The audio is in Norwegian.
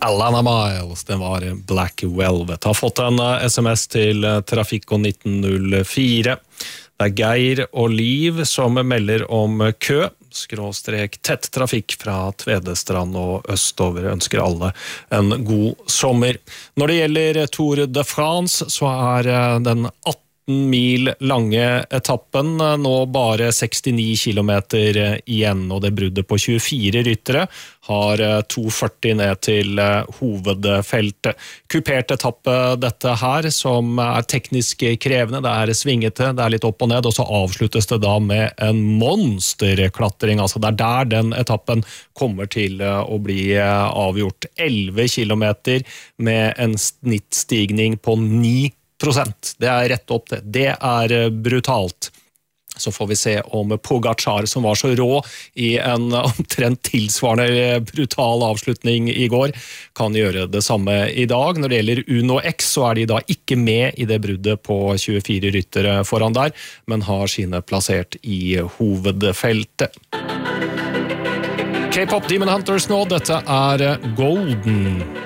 Alana Miles, den var Black Velvet. Har fått en SMS til Trafikko 1904. Det Geir og Liv som melder om kø, /tett trafikk fra Tvedestrand og østover. Ønsker alle en god sommer. Når det gjelder Tour de France, så den 18 mil lange etappen nå bare 69 kilometer igjen, og det bruddet på 24 ryttere har 2,40 ned til hovedfeltet. Kupert etappe dette her, som teknisk krevende, det svingete, det litt opp og ned, og så avsluttes det da med en monsterklatring, altså det der den etappen kommer til å bli avgjort. 11 kilometer med en snittstigning på 9%. Det rett opp det. Det brutalt. Så får vi se om Pogacar, som var så rå i en omtrent tilsvarende brutal avslutning i går, kan gjøre det samme i dag. Når det gjelder Uno X, så de da ikke med i det bruddet på 24 ryttere foran der, men har sine plassert i hovedfeltet. K-pop Demon Hunters nå, dette Golden.